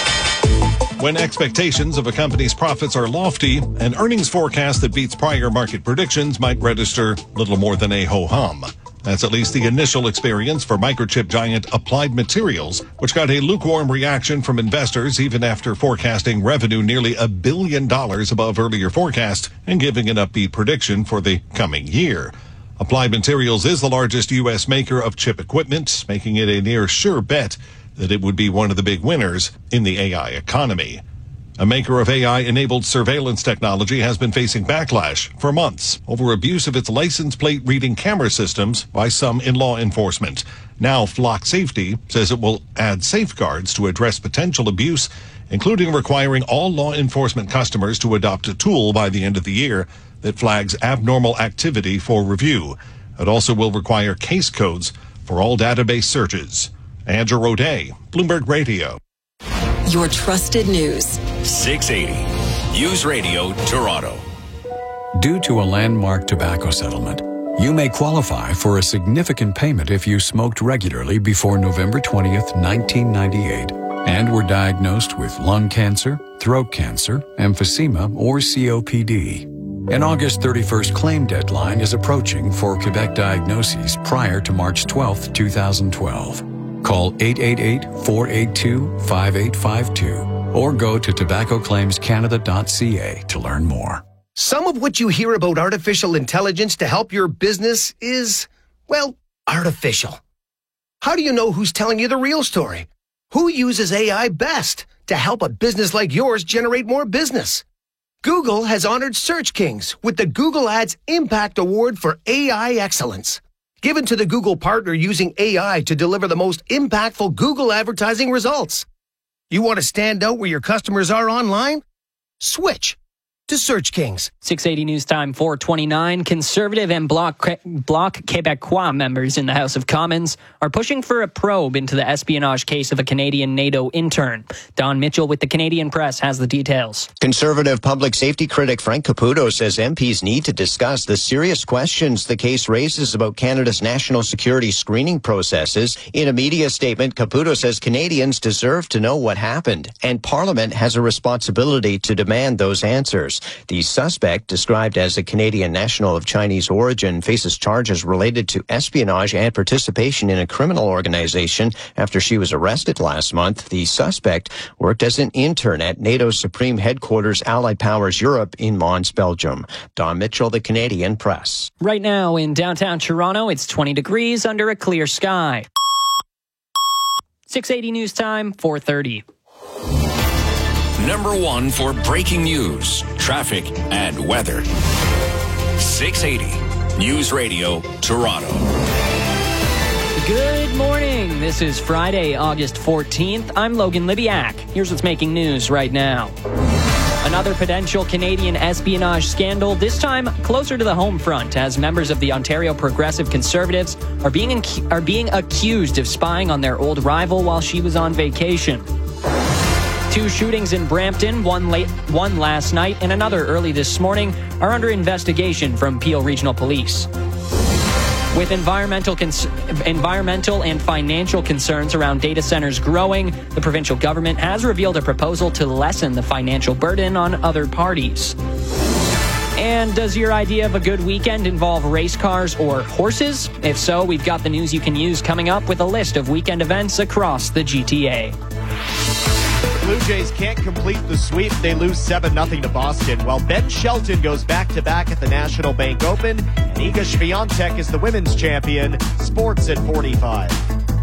When expectations of a company's profits are lofty, an earnings forecast that beats prior market predictions might register little more than a ho-hum. That's at least the initial experience for microchip giant Applied Materials, which got a lukewarm reaction from investors even after forecasting revenue nearly a billion dollars above earlier forecast and giving an upbeat prediction for the coming year. Applied Materials is the largest U S maker of chip equipment, making it a near sure bet that it would be one of the big winners in the A I economy. A maker of A I-enabled surveillance technology has been facing backlash for months over abuse of its license plate reading camera systems by some in law enforcement. Now, Flock Safety says it will add safeguards to address potential abuse, including requiring all law enforcement customers to adopt a tool by the end of the year that flags abnormal activity for review. It also will require case codes for all database searches. Andrew O'Day, Bloomberg Radio. Your trusted news. six eighty News Radio, Toronto. Due to a landmark tobacco settlement, you may qualify for a significant payment if you smoked regularly before November twentieth, nineteen ninety-eight, and were diagnosed with lung cancer, throat cancer, emphysema, or C O P D. An August thirty-first claim deadline is approaching for Quebec diagnoses prior to March twelfth, twenty twelve. Call eight eight eight, four eight two, five eight five two or go to tobacco claims canada dot c a to learn more. Some of what you hear about artificial intelligence to help your business is, well, artificial. How do you know who's telling you the real story? Who uses A I best to help a business like yours generate more business? Google has honored Search Kings with the Google Ads Impact Award for A I Excellence, given to the Google partner using A I to deliver the most impactful Google advertising results. You want to stand out where your customers are online? Switch to Search Kings. six eighty News Time four twenty-nine. Conservative and Bloc, Bloc Québécois members in the House of Commons are pushing for a probe into the espionage case of a Canadian NATO intern. Don Mitchell with the Canadian Press has the details. Conservative public safety critic Frank Caputo says M Ps need to discuss the serious questions the case raises about Canada's national security screening processes. In a media statement, Caputo says Canadians deserve to know what happened, and Parliament has a responsibility to demand those answers. The suspect, described as a Canadian national of Chinese origin, faces charges related to espionage and participation in a criminal organization after she was arrested last month. The suspect worked as an intern at NATO's Supreme Headquarters Allied Powers Europe in Mons, Belgium. Don Mitchell, the Canadian Press. Right now in downtown Toronto, it's twenty degrees under a clear sky. six eighty News Time, four thirty. Number one for breaking news, traffic, and weather. six eighty News Radio, Toronto. Good morning. This is Friday, August fourteenth. I'm Logan Libiak. Here's what's making news right now. Another potential Canadian espionage scandal, this time closer to the home front, as members of the Ontario Progressive Conservatives are being are being accused of spying on their old rival while she was on vacation. Two shootings in Brampton, one late, one last night, and another early this morning, are under investigation from Peel Regional Police. With environmental cons- environmental and financial concerns around data centers growing, the provincial government has revealed a proposal to lessen the financial burden on other parties. And does your idea of a good weekend involve race cars or horses? If so, we've got the news you can use coming up with a list of weekend events across the G T A. Blue Jays can't complete the sweep. They lose seven nothing to Boston, while Ben Shelton goes back-to-back at the National Bank Open, and Iga Swiatek is the women's champion. Sports at forty-five.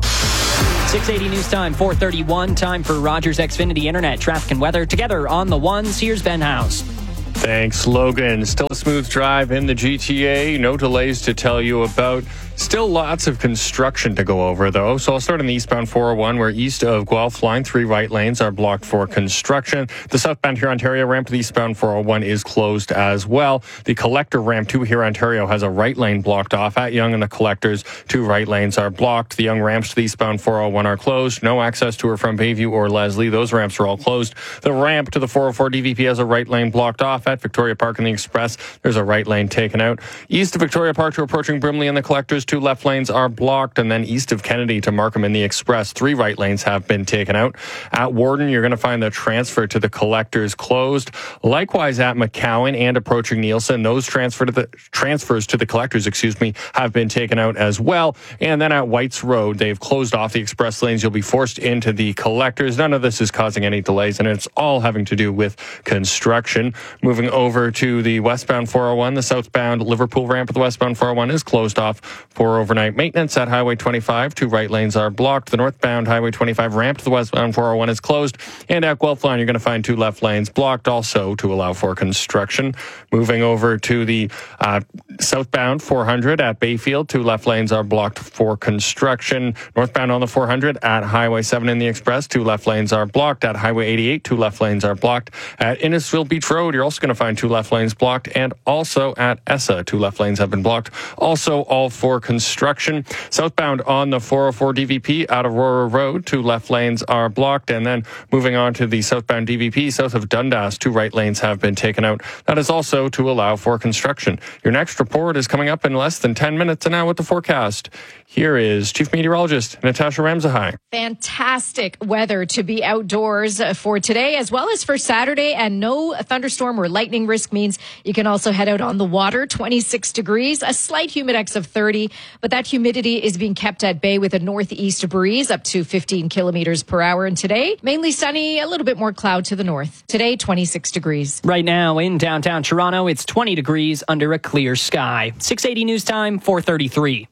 six eighty News Time, four thirty-one. Time for Rogers Xfinity Internet traffic and weather. Together on the ones, here's Ben House. Thanks, Logan. Still a smooth drive in the G T A. No delays to tell you about. Still lots of construction to go over, though. So I'll start on the eastbound four oh one, where east of Guelph line, three right lanes are blocked for construction. The southbound Huron Ontario ramp to the eastbound four oh one is closed as well. The collector ramp to Huron Ontario has a right lane blocked off. At Yonge and the collectors, two right lanes are blocked. The Yonge ramps to the eastbound four oh one are closed. No access to or from Bayview or Leslie. Those ramps are all closed. The ramp to the four oh four D V P has a right lane blocked off. At Victoria Park and the Express, there's a right lane taken out. East of Victoria Park to approaching Brimley and the collectors, two left lanes are blocked. And then east of Kennedy to Markham and the Express, three right lanes have been taken out. At Warden, you're going to find the transfer to the collectors closed. Likewise at McCowan and approaching Nielsen, those transfer to the transfers to the collectors, excuse me, have been taken out as well. And then at Whites Road, they've closed off the express lanes. You'll be forced into the collectors. None of this is causing any delays, and it's all having to do with construction. Moving over to the westbound four oh one, the southbound Liverpool ramp of the westbound four oh one is closed off for overnight maintenance. At Highway twenty-five, two right lanes are blocked. The northbound Highway twenty-five ramp to the westbound four oh one is closed. And at Guelph line, you're going to find two left lanes blocked also to allow for construction. Moving over to the uh, southbound four hundred at Bayfield, two left lanes are blocked for construction. Northbound on the four hundred at Highway seven in the Express, two left lanes are blocked. At Highway eighty-eight, two left lanes are blocked. At Innisfil Beach Road, you're also going to find two left lanes blocked. And also at Essa, two left lanes have been blocked. Also all for construction. Southbound on the four oh four D V P out of Aurora Road, two left lanes are blocked. And then moving on to the southbound D V P south of Dundas, two right lanes have been taken out. That is also to allow for construction. Your next report is coming up in less than ten minutes. And now with the forecast, here is Chief Meteorologist Natasha Ramsahai. Fantastic weather to be outdoors for today as well as for Saturday, and no thunderstorm or lightning risk means you can also head out on the water. twenty-six degrees, a slight humidex of thirty, but that humidity is being kept at bay with a northeast breeze up to fifteen kilometers per hour. And today, mainly sunny, a little bit more cloud to the north. Today, twenty-six degrees. Right now in downtown Toronto, it's twenty degrees under a clear sky. six eighty News Time, four thirty-three.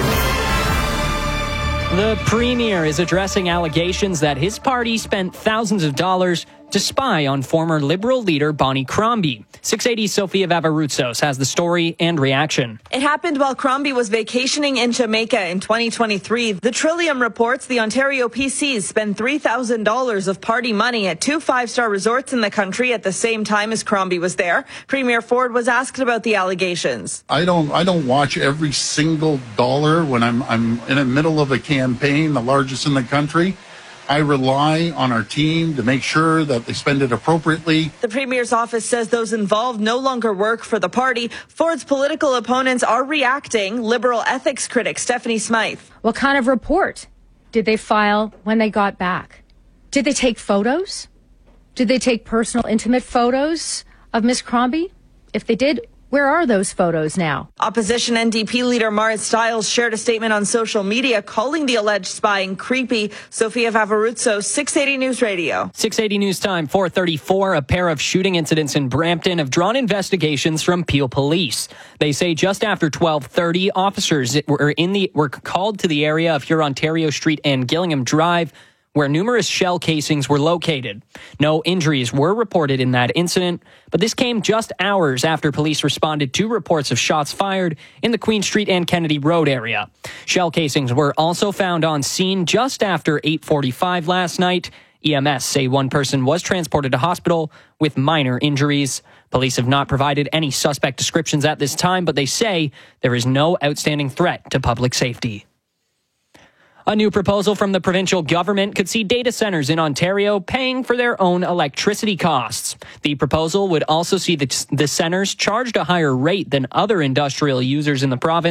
The Premier is addressing allegations that his party spent thousands of dollars to spy on former Liberal leader Bonnie Crombie. six eighty Sophia Vavaroutsos has the story and reaction. It happened while Crombie was vacationing in Jamaica in twenty twenty-three. The Trillium reports the Ontario P Cs spent three thousand dollars of party money at two five-star resorts in the country at the same time as Crombie was there. Premier Ford was asked about the allegations. I don't I don't watch every single dollar when I'm I'm in the middle of a campaign, the largest in the country. I rely on our team to make sure that they spend it appropriately. The Premier's office says those involved no longer work for the party. Ford's political opponents are reacting. Liberal ethics critic Stephanie Smythe. What kind of report did they file when they got back? Did they take photos? Did they take personal, intimate photos of Miss Crombie? If they did, where are those photos now? Opposition N D P leader Marit Stiles shared a statement on social media calling the alleged spying creepy. Sophia Vavaroutsos, six eighty News Radio. six eighty News Time, four thirty-four. A pair of shooting incidents in Brampton have drawn investigations from Peel Police. They say just after twelve thirty, officers were in the were called to the area of Hurontario Street and Gillingham Drive, where numerous shell casings were located. No injuries were reported in that incident, but this came just hours after police responded to reports of shots fired in the Queen Street and Kennedy Road area. Shell casings were also found on scene just after eight forty-five last night. E M S say one person was transported to hospital with minor injuries. Police have not provided any suspect descriptions at this time, but they say there is no outstanding threat to public safety. A new proposal from the provincial government could see data centers in Ontario paying for their own electricity costs. The proposal would also see the, the centers charged a higher rate than other industrial users in the province,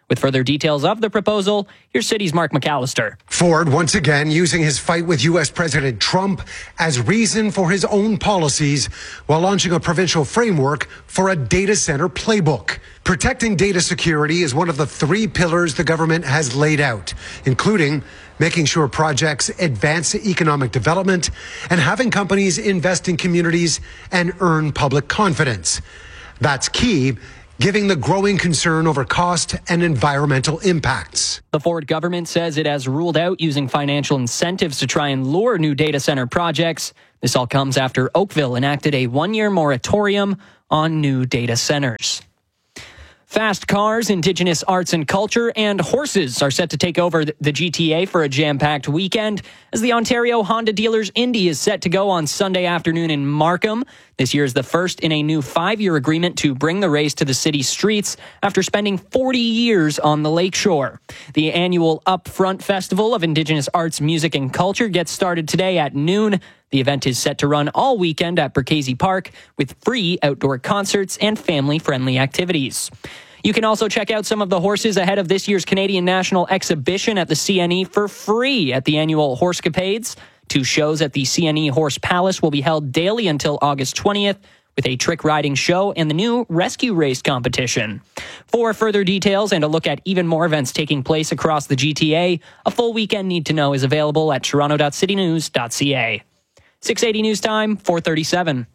With further details of the proposal, here's City's Mark McAllister. Ford once again using his fight with U S President Trump as reason for his own policies while launching a provincial framework for a data center playbook. Protecting data security is one of the three pillars the government has laid out, including making sure projects advance economic development and having companies invest in communities and earn public confidence. That's key, given the growing concern over cost and environmental impacts. The Ford government says it has ruled out using financial incentives to try and lure new data center projects. This all comes after Oakville enacted a one-year moratorium on new data centers. Fast cars, Indigenous arts and culture, and horses are set to take over the G T A for a jam-packed weekend as the Ontario Honda Dealers Indy is set to go on Sunday afternoon in Markham. This year is the first in a new five-year agreement to bring the race to the city's streets after spending forty years on the lakeshore. The annual Upfront Festival of Indigenous arts, music, and culture gets started today at noon. The event is set to run all weekend at Berkasey Park with free outdoor concerts and family-friendly activities. You can also check out some of the horses ahead of this year's Canadian National Exhibition at the C N E for free at the annual Horsecapades. Two shows at the C N E Horse Palace will be held daily until August twentieth with a trick riding show and the new rescue race competition. For further details and a look at even more events taking place across the G T A, a full weekend need to know is available at toronto dot city news dot c a. six eighty News Time, four thirty-seven.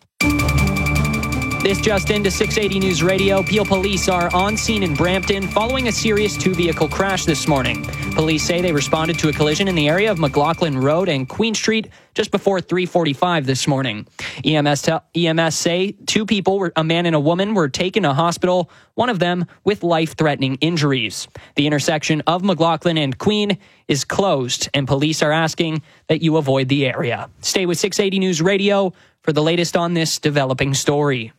This just into six eighty News Radio. Peel police are on scene in Brampton following a serious two-vehicle crash this morning. Police say they responded to a collision in the area of McLaughlin Road and Queen Street just before three forty-five this morning. E M S, te- E M S say two people, were, a man and a woman, were taken to hospital, one of them with life-threatening injuries. The intersection of McLaughlin and Queen is closed, and police are asking that you avoid the area. Stay with six eighty News Radio for the latest on this developing story.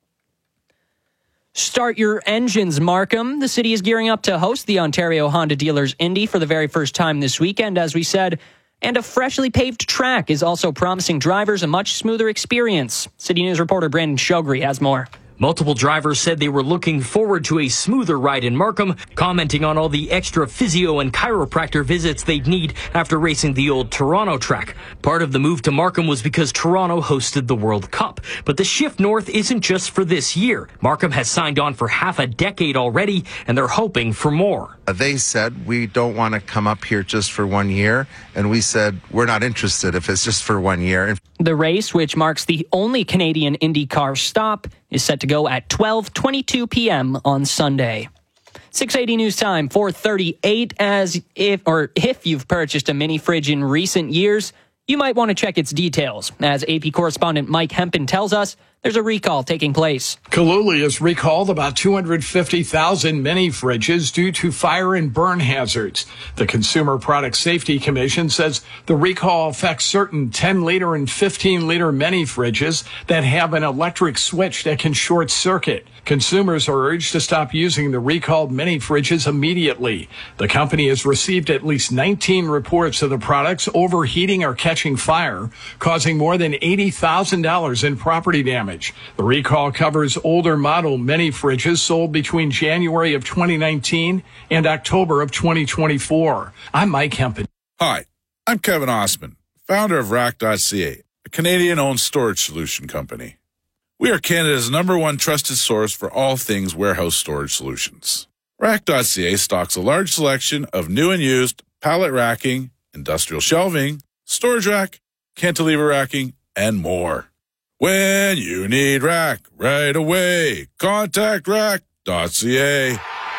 Start your engines, Markham. The city is gearing up to host the Ontario Honda Dealers Indy for the very first time this weekend, as we said, and a freshly paved track is also promising drivers a much smoother experience. City News reporter Brandon Shogri has more. Multiple drivers said they were looking forward to a smoother ride in Markham, commenting on all the extra physio and chiropractor visits they'd need after racing the old Toronto track. Part of the move to Markham was because Toronto hosted the World Cup. But the shift north isn't just for this year. Markham has signed on for half a decade already, and they're hoping for more. They said, we don't want to come up here just for one year. And we said, we're not interested if it's just for one year. The race, which marks the only Canadian IndyCar stop, is set to go at twelve twenty-two p.m. on Sunday. six eighty News Time, four thirty-eight. As if, or if you've purchased a mini fridge in recent years, you might want to check its details. As A P correspondent Mike Hempen tells us, there's a recall taking place. Kaluli has recalled about two hundred fifty thousand mini fridges due to fire and burn hazards. The Consumer Product Safety Commission says the recall affects certain ten liter and fifteen liter mini fridges that have an electric switch that can short circuit. Consumers are urged to stop using the recalled mini fridges immediately. The company has received at least nineteen reports of the products overheating or catching fire, causing more than eighty thousand dollars in property damage. The recall covers older model mini fridges sold between January of twenty nineteen and October of twenty twenty-four. I'm Mike Hempen. Hi, I'm Kevin Osman, founder of Rack dot c a, a Canadian-owned storage solution company. We are Canada's number one trusted source for all things warehouse storage solutions. Rack dot c a stocks a large selection of new and used pallet racking, industrial shelving, storage rack, cantilever racking, and more. When you need rack right away, contact Rack dot c a.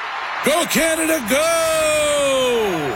Go Canada, go!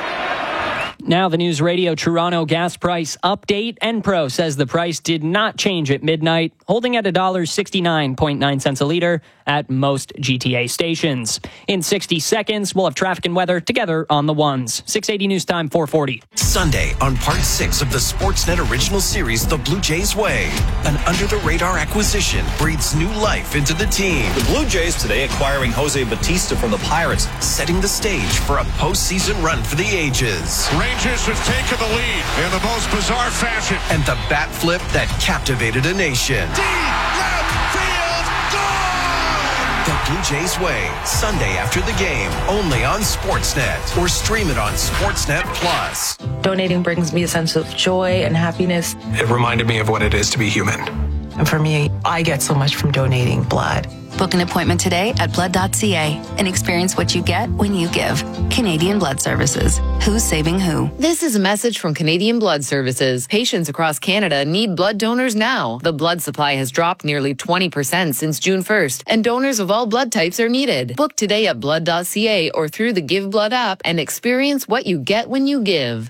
Now the News Radio Toronto gas price update. Enpro says the price did not change at midnight, holding at one dollar sixty-nine point nine cents a litre at most G T A stations. In sixty seconds, we'll have traffic and weather together on the ones. six eighty News Time, four forty. Sunday on part six of the Sportsnet original series, The Blue Jays Way. An under-the-radar acquisition breathes new life into the team. The Blue Jays today acquiring Jose Bautista from the Pirates, setting the stage for a postseason run for the ages. Rangers have taken the lead in the most bizarre fashion. And the bat flip that captivated a nation. Deep left field, gone! The Blue Jays Way, Sunday after the game, only on Sportsnet, or stream it on Sportsnet Plus. Donating brings me a sense of joy and happiness. It reminded me of what it is to be human. And for me, I get so much from donating blood. Book an appointment today at blood dot c a and experience what you get when you give. Canadian Blood Services. Who's saving who? This is a message from Canadian Blood Services. Patients across Canada need blood donors now. The blood supply has dropped nearly twenty percent since June first, and donors of all blood types are needed. Book today at blood dot c a or through the Give Blood app and experience what you get when you give.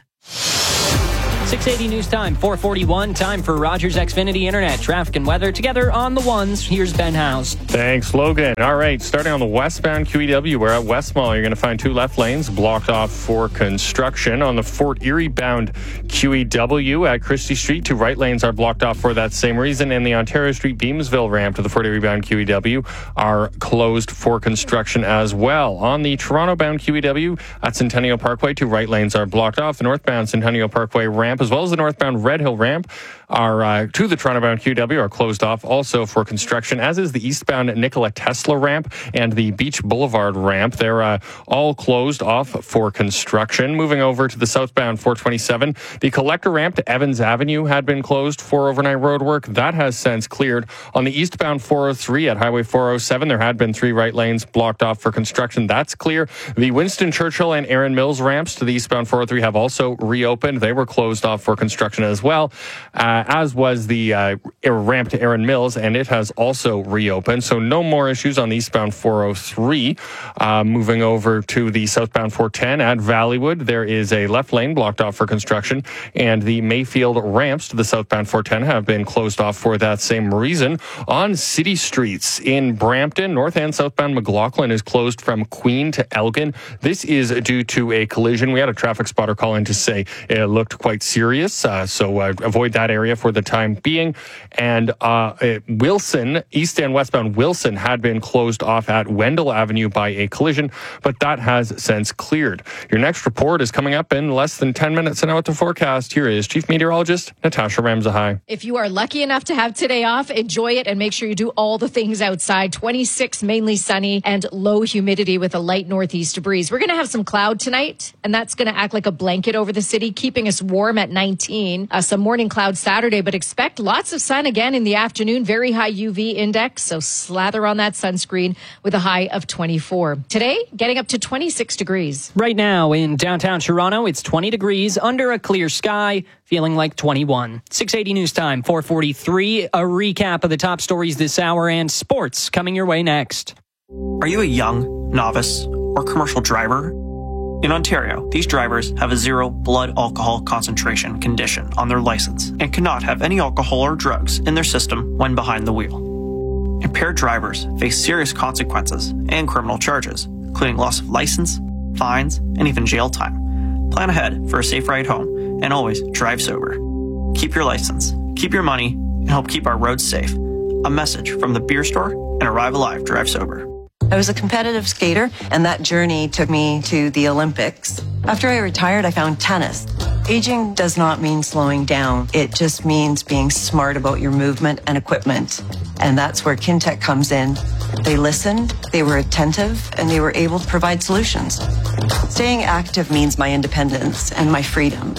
six eighty News Time, four forty-one. Time for Rogers Xfinity Internet, traffic and weather together on the ones. Here's Ben House. Thanks, Logan. All right, starting on the westbound Q E W, we're at West Mall. You're going to find two left lanes blocked off for construction. On the Fort Erie bound Q E W at Christie Street, two right lanes are blocked off for that same reason. And the Ontario Street Beamsville ramp to the Fort Erie bound Q E W are closed for construction as well. On the Toronto bound Q E W at Centennial Parkway, two right lanes are blocked off. The northbound Centennial Parkway ramp as well as the northbound Red Hill ramp are uh, to the Toronto-bound Q W are closed off also for construction, as is the eastbound Nikola Tesla ramp and the Beach Boulevard ramp. They're uh, all closed off for construction. Moving over to the southbound four twenty-seven, the collector ramp to Evans Avenue had been closed for overnight road work. That has since cleared. On the eastbound four oh three at Highway four oh seven, there had been three right lanes blocked off for construction. That's clear. The Winston Churchill and Erin Mills ramps to the eastbound four oh three have also reopened. They were closed off for construction as well, uh, as was the uh, ramp to Erin Mills, and it has also reopened. So no more issues on the eastbound four oh three. Uh, moving over to the southbound four ten at Valleywood, there is a left lane blocked off for construction, and the Mayfield ramps to the southbound four ten have been closed off for that same reason. On city streets in Brampton, north and southbound McLaughlin is closed from Queen to Elgin. This is due to a collision. We had a traffic spotter call in to say it looked quite serious. Uh, so uh, avoid that area for the time being. And uh, Wilson, east and westbound Wilson had been closed off at Wendell Avenue by a collision, but that has since cleared. Your next report is coming up in less than ten minutes. And now with the forecast, here is Chief Meteorologist Natasha Ramzahai. If you are lucky enough to have today off, enjoy it and make sure you do all the things outside. twenty-six, mainly sunny and low humidity with a light northeast breeze. We're going to have some cloud tonight, and that's going to act like a blanket over the city, keeping us warm at nineteen. Uh, some morning clouds Saturday, but expect lots of sun again in the afternoon. Very high U V index, so slather on that sunscreen with a high of twenty-four. Today, getting up to twenty-six degrees. Right now in downtown Toronto, it's twenty degrees under a clear sky, feeling like twenty-one. six eighty News Time, four forty-three. A recap of the top stories this hour and sports coming your way next. Are you a young, novice, or commercial driver? In Ontario, these drivers have a zero blood alcohol concentration condition on their license and cannot have any alcohol or drugs in their system when behind the wheel. Impaired drivers face serious consequences and criminal charges, including loss of license, fines, and even jail time. Plan ahead for a safe ride home and always drive sober. Keep your license, keep your money, and help keep our roads safe. A message from the Beer Store and Arrive Alive Drive Sober. I was a competitive skater, and that journey took me to the Olympics. After I retired, I found tennis. Aging does not mean slowing down. It just means being smart about your movement and equipment. And that's where Kintec comes in. They listened, they were attentive, and they were able to provide solutions. Staying active means my independence and my freedom.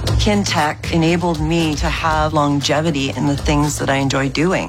Kintec enabled me to have longevity in the things that I enjoy doing.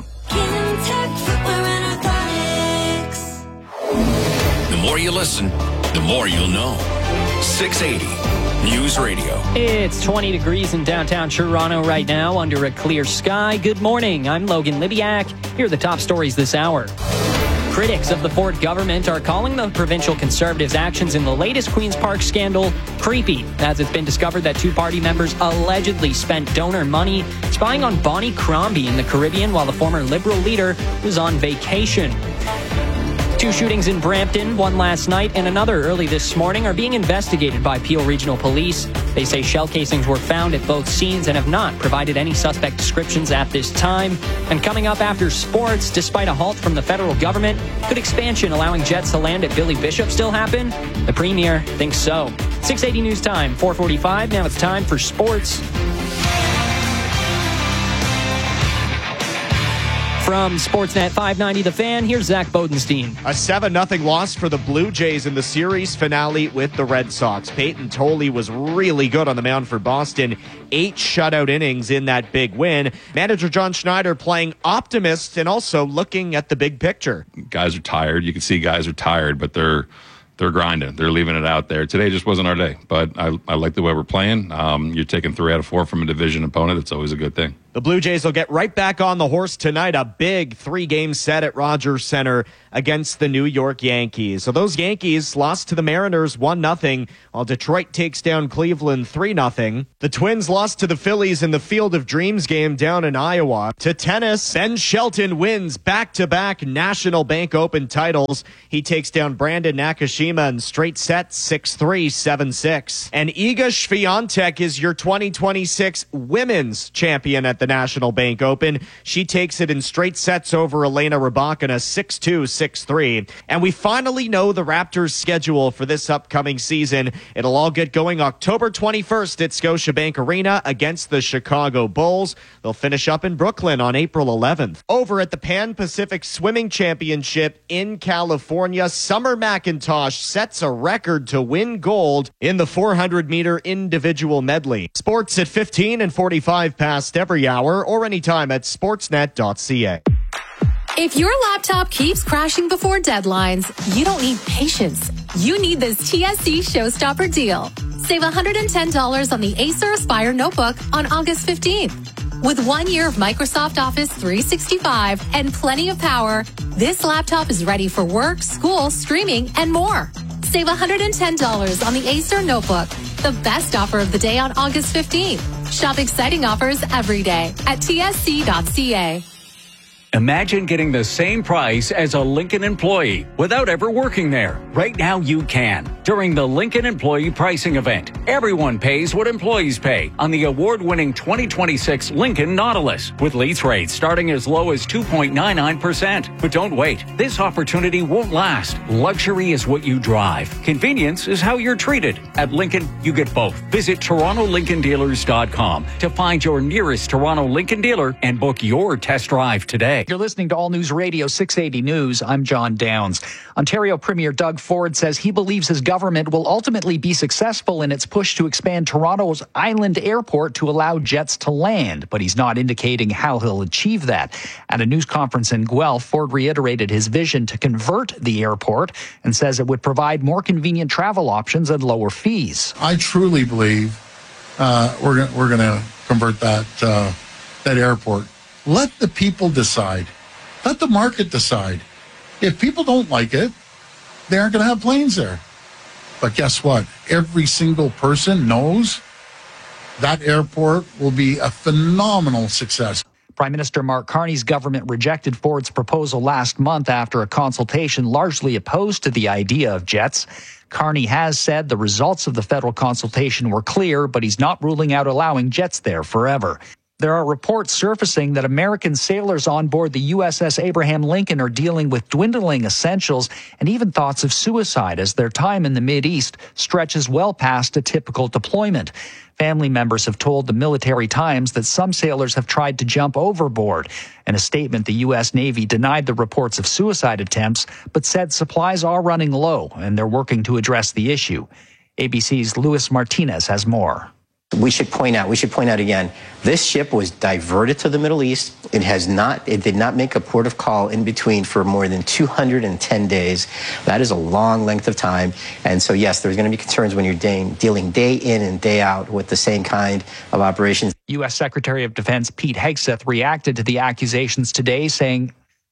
The more you listen, the more you'll know. six eighty News Radio. It's twenty degrees in downtown Toronto right now under a clear sky. Good morning. I'm Logan Libiak. Here are the top stories this hour. Critics of the Ford government are calling the provincial Conservatives' actions in the latest Queen's Park scandal creepy, as it's been discovered that two party members allegedly spent donor money spying on Bonnie Crombie in the Caribbean while the former Liberal leader was on vacation. Two shootings in Brampton, one last night and another early this morning, are being investigated by Peel Regional Police. They say shell casings were found at both scenes and have not provided any suspect descriptions at this time. And coming up after sports, despite a halt from the federal government, could expansion allowing Jets to land at Billy Bishop still happen? The Premier thinks so. six eighty News Time, four forty-five. Now it's time for sports. From Sportsnet five ninety The Fan, here's Zach Bodenstein. A seven nothing loss for the Blue Jays in the series finale with the Red Sox. Peyton Tolley was really good on the mound for Boston. Eight shutout innings in that big win. Manager John Schneider playing optimist and also looking at the big picture. Guys are tired. You can see guys are tired, but they're they're grinding. They're leaving it out there. Today just wasn't our day, but I, I like the way we're playing. Um, you're taking three out of four from a division opponent. It's always a good thing. The Blue Jays will get right back on the horse tonight. A big three-game set at Rogers Center against the New York Yankees. So those Yankees lost to the Mariners one nothing, while Detroit takes down Cleveland three nothing. The Twins lost to the Phillies in the Field of Dreams game down in Iowa. To tennis, Ben Shelton wins back-to-back National Bank Open titles. He takes down Brandon Nakashima in straight sets six three, seven six. And Iga Swiatek is your twenty twenty-six women's champion at the National Bank Open. She takes it in straight sets over Elena Rybakina six two, six three. And we finally know the Raptors' schedule for this upcoming season. It'll all get going October twenty-first at Scotiabank Arena against the Chicago Bulls. They'll finish up in Brooklyn on April eleventh. Over at the Pan Pacific Swimming Championship in California, Summer McIntosh sets a record to win gold in the four hundred meter individual medley. Sports at fifteen and forty-five past every hour or anytime at sportsnet dot c a. If your laptop keeps crashing before deadlines, you don't need patience. You need this T S C Showstopper deal. Save one hundred ten dollars on the Acer Aspire notebook on August fifteenth. With one year of Microsoft Office three sixty-five and plenty of power, this laptop is ready for work, school, streaming, and more. Save one hundred ten dollars on the Acer notebook, the best offer of the day on August fifteenth. Shop exciting offers every day at T S C dot c a. Imagine getting the same price as a Lincoln employee without ever working there. Right now you can. During the Lincoln Employee Pricing Event, everyone pays what employees pay on the award-winning twenty twenty-six Lincoln Nautilus, with lease rates starting as low as two point nine nine percent. But don't wait. This opportunity won't last. Luxury is what you drive. Convenience is how you're treated. At Lincoln, you get both. Visit Toronto Lincoln Dealers dot com to find your nearest Toronto Lincoln dealer and book your test drive today. You're listening to All News Radio six eighty News. I'm John Downs. Ontario Premier Doug Ford says he believes his government will ultimately be successful in its push to expand Toronto's Island Airport to allow jets to land, but he's not indicating how he'll achieve that. At a news conference in Guelph, Ford reiterated his vision to convert the airport and says it would provide more convenient travel options and lower fees. I truly believe uh, we're gonna, we're going to convert that uh, that airport. Let the people decide. Let the market decide. If people don't like it, they aren't going to have planes there. But guess what? Every single person knows that airport will be a phenomenal success. Prime Minister Mark Carney's government rejected Ford's proposal last month after a consultation largely opposed to the idea of jets. Carney has said the results of the federal consultation were clear, but he's not ruling out allowing jets there forever. There are reports surfacing that American sailors on board the U S S Abraham Lincoln are dealing with dwindling essentials and even thoughts of suicide as their time in the Mideast stretches well past a typical deployment. Family members have told the Military Times that some sailors have tried to jump overboard. In a statement, the U S Navy denied the reports of suicide attempts, but said supplies are running low and they're working to address the issue. A B C's Luis Martinez has more. We should point out, we should point out again, this ship was diverted to the Middle East. It has not, it did not make a port of call in between for more than two hundred ten days. That is a long length of time. And so, yes, there's going to be concerns when you're de- dealing day in and day out with the same kind of operations. U S Secretary of Defense Pete Hegseth reacted to the accusations today, saying,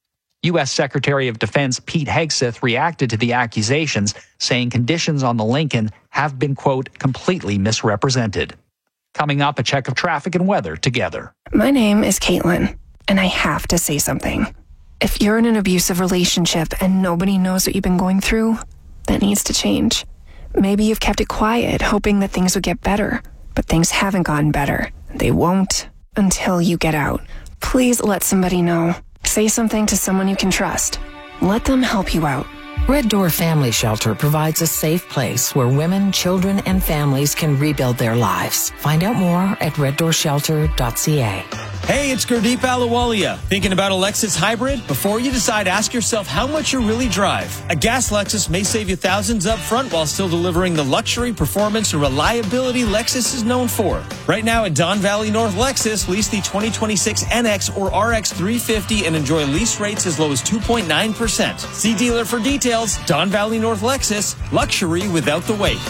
U S Secretary of Defense Pete Hegseth reacted to the accusations, saying conditions on the Lincoln have been, quote, completely misrepresented. Coming up, a check of traffic and weather together. My name is Caitlin, and I have to say something. If you're in an abusive relationship and nobody knows what you've been going through, that needs to change. Maybe you've kept it quiet, hoping that things would get better, but things haven't gotten better. They won't until you get out. Please let somebody know. Say something to someone you can trust. Let them help you out. Red Door Family Shelter provides a safe place where women, children, and families can rebuild their lives. Find out more at red door shelter dot c a. Hey, it's Gurdeep Ahluwalia. Thinking about a Lexus hybrid? Before you decide, ask yourself how much you really drive. A gas Lexus may save you thousands up front while still delivering the luxury, performance, and reliability Lexus is known for. Right now at Don Valley North Lexus, lease the twenty twenty-six N X or R X three fifty and enjoy lease rates as low as two point nine percent. See dealer for details. Don Valley North Lexus, luxury without the wait.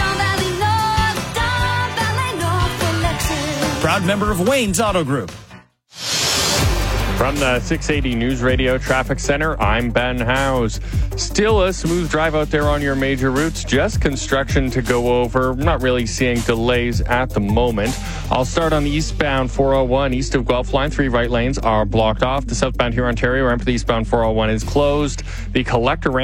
Proud member of Wayne's Auto Group. From the six eighty News Radio Traffic Center, I'm Ben Howes. Still a smooth drive out there on your major routes, just construction to go over. Not really seeing delays at the moment. I'll start on the eastbound four oh one, east of Guelph Line. Three right lanes are blocked off. The southbound here Ontario ramp for the eastbound four oh one is closed. The collector ramp